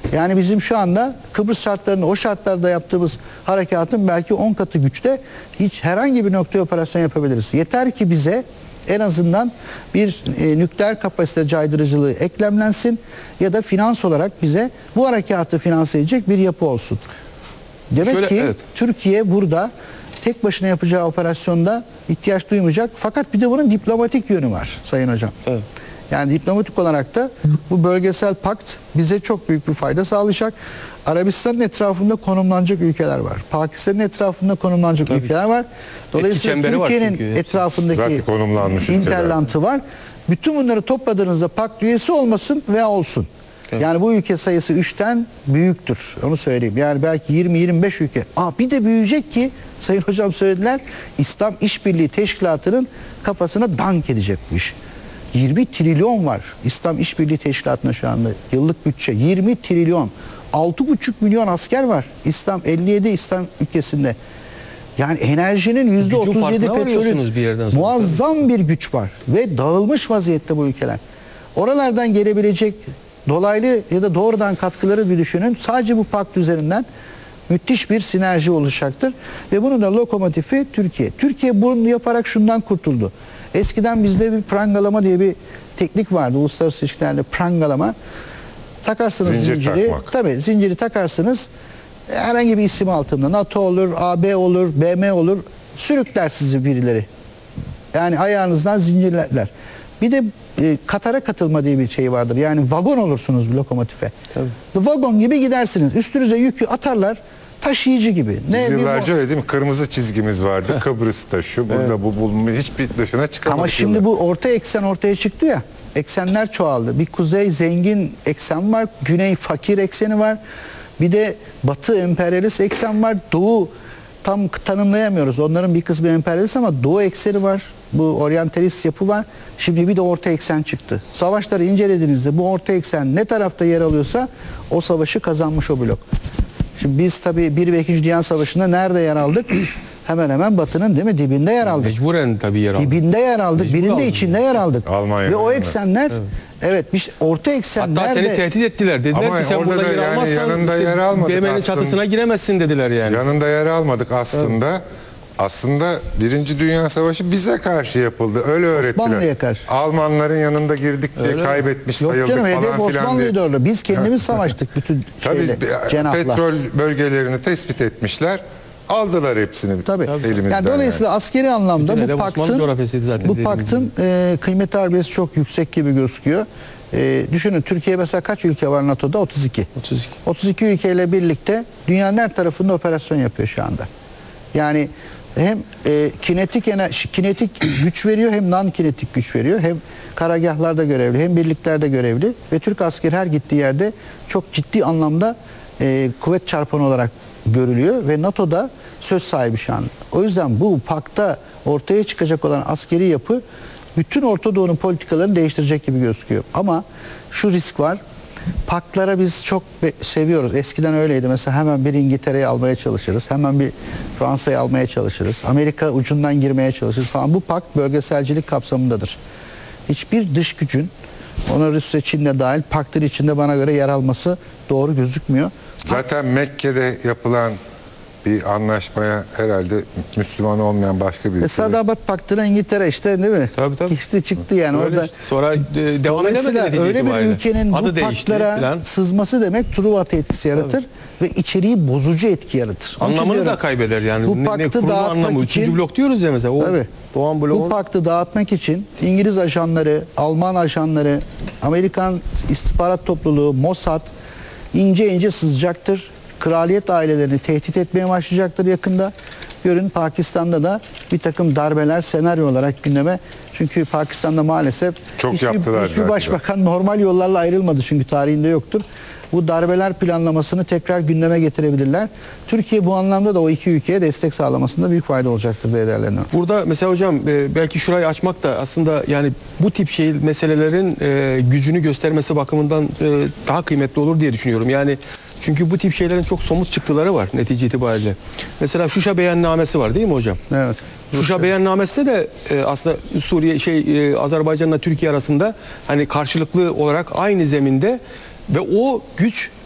Yani bizim şu anda Kıbrıs şartlarında, o şartlarda yaptığımız harekatın belki 10 katı güçte hiç herhangi bir noktaya operasyon yapabiliriz. Yeter ki bize en azından bir nükleer kapasite caydırıcılığı eklemlensin ya da finans olarak bize bu harekatı finanse edecek bir yapı olsun. Demek Şöyle, ki evet. Türkiye burada tek başına yapacağı operasyonda ihtiyaç duymayacak. Fakat bir de bunun diplomatik yönü var Sayın Hocam. Evet. Yani diplomatik olarak da bu bölgesel pakt bize çok büyük bir fayda sağlayacak. Arabistan'ın etrafında konumlanacak ülkeler var. Pakistan'ın etrafında konumlanacak ülkeler var. Dolayısıyla çemberi var Türkiye'nin çünkü hepsi. etrafındaki Zaten konumlanmış interlantı var. Bütün bunları topladığınızda pakt üyesi olmasın veya olsun. Evet. Yani bu ülke sayısı 3'ten büyüktür. Onu söyleyeyim. Yani belki 20-25 ülke. Bir de büyüyecek ki Sayın Hocam söylediler. İslam İşbirliği Teşkilatı'nın kafasına dank edecek bu iş. 20 trilyon var İslam İşbirliği Teşkilatı'na şu anda yıllık bütçe. 20 trilyon. 6,5 milyon asker var. 57 İslam ülkesinde. Yani enerjinin %37 petrolü bir yerden sonra. muazzam bir güç var. Ve dağılmış vaziyette bu ülkeler. Oralardan gelebilecek dolaylı ya da doğrudan katkıları bir düşünün. Sadece bu pakt üzerinden müthiş bir sinerji oluşacaktır. Ve bunun da lokomotifi Türkiye. Türkiye bunu yaparak şundan kurtuldu. Eskiden bizde bir prangalama diye bir teknik vardı. Uluslararası ilişkilerde prangalama. Takarsınız Zincir zinciri. takmak. Tabii zinciri takarsınız. Herhangi bir isim altında NATO olur, AB olur, BM olur. Sürükler sizi birileri. Yani ayağınızdan zincirler. Bir de Katar'a katılma diye bir şey vardır. Yani vagon olursunuz bir lokomotife. Tabii. Vagon gibi gidersiniz. Üstünüze yükü atarlar. Taşıyıcı gibi. Biz yıllarca öyle değil mi? Kırmızı çizgimiz vardı. Kıbrıs'ta şu, burada bu bulunmuyor. Hiçbir dışına çıkamadık. Ama şimdi bu orta eksen ortaya çıktı ya. Eksenler çoğaldı. Bir kuzey zengin eksen var. Güney fakir ekseni var. Bir de batı emperyalist eksen var. Doğu tam tanımlayamıyoruz. Onların bir kısmı emperyalist ama doğu ekseni var. Bu oryantalist yapı var. Şimdi bir de orta eksen çıktı. Savaşları incelediğinizde bu orta eksen ne tarafta yer alıyorsa o savaşı kazanmış o blok. Şimdi biz tabii 1 ve 2. Dünya Savaşı'nda nerede yer aldık? Hemen hemen Batı'nın değil mi? Dibinde yer aldık. Mecburen tabii yer aldık. Dibinde yer aldık. Mecbur Birinde aldık. içinde yer aldık. Almanya'da, Ve o evet. eksenler evet bir orta Hatta eksenler seni de tehdit ettiler. Dediler Ama ki sen orada burada da yer yani almazsan yanında yer almadık BM'nin aslında. çatısına giremezsin dediler yani. Yanında yer almadık aslında. Aslında Birinci Dünya Savaşı bize karşı yapıldı. Öyle öğrettiler. Osmanlı'ya karşı. Almanların yanında girdik diye Öyle. kaybetmiş Yok sayıldık canım falan hedef filan diye. Osmanlı'ydı orada. Biz kendimiz savaştık bütün Tabii cenahla. petrol bölgelerini tespit etmişler. Aldılar hepsini Tabii. elimizden. Yani dolayısıyla askeri anlamda Bütün bu hedef Osmanlı paktın coğrafyasıydı zaten dediğimiz kıymeti harbiyesi çok yüksek gibi gözüküyor. Düşünün Türkiye mesela kaç ülke var NATO'da? 32. 32. 32 ülkeyle birlikte dünyanın her tarafında operasyon yapıyor şu anda. Yani hem kinetik güç veriyor hem non kinetik güç veriyor. Hem karargahlarda görevli hem birliklerde görevli ve Türk askeri her gittiği yerde çok ciddi anlamda kuvvet çarpanı olarak görülüyor ve NATO'da söz sahibi şu an. O yüzden bu pakta ortaya çıkacak olan askeri yapı bütün Orta Doğu'nun politikalarını değiştirecek gibi gözüküyor. Ama şu risk var. Paktlara biz çok seviyoruz. Eskiden öyleydi. Mesela hemen bir İngiltere'yi almaya çalışırız. Hemen bir Fransa'yı almaya çalışırız. Amerika ucundan girmeye çalışırız falan. Bu pakt bölgeselcilik kapsamındadır. Hiçbir dış gücün, ona Rusya, Çin'le dahil paktın içinde bana göre yer alması doğru gözükmüyor. Zaten Mekke'de yapılan bir anlaşmaya herhalde Müslüman olmayan başka bir ülke. Sadabat Paktı'na İngiltere işte değil mi? Tabii, tabii. İşte çıktı yani Öyle orada. işte. Sonra devam edemedi Dolayısıyla netice öyle bir itibariyle. ülkenin Adı bu değişti paktlara falan. sızması demek Truvat etkisi yaratır ve içeriği bozucu etki yaratır. Onun için Anlamını diyorum, da kaybeder yani. Bu Ne paktı kurulu dağıtmak anlamı. için, Üçüncü blok diyoruz ya mesela. O tabii, Doğan bu bloğun. paktı dağıtmak için İngiliz ajanları, Alman ajanları, Amerikan istihbarat topluluğu, Mossad ince ince sızacaktır. Kraliyet ailelerini tehdit etmeye başlayacaktır yakında. Görün Pakistan'da da bir takım darbeler senaryo olarak gündeme. Çünkü Pakistan'da maalesef Çok yaptılar hiçbir zaten. başbakan normal yollarla ayrılmadı çünkü tarihinde yoktur. Bu darbeler planlamasını tekrar gündeme getirebilirler. Türkiye bu anlamda da o iki ülkeye destek sağlamasında büyük fayda olacaktır diye değerlendiriyorum. Burada mesela hocam belki şurayı açmak da aslında yani bu tip meselelerin gücünü göstermesi bakımından daha kıymetli olur diye düşünüyorum. Yani çünkü bu tip şeylerin çok somut çıktıları var netice itibariyle. Mesela Şuşa Beyannamesi var değil mi hocam? Evet. Şuşa Beyannamesi de aslında Suriye Azerbaycan'la Türkiye arasında hani karşılıklı olarak aynı zeminde ve o güç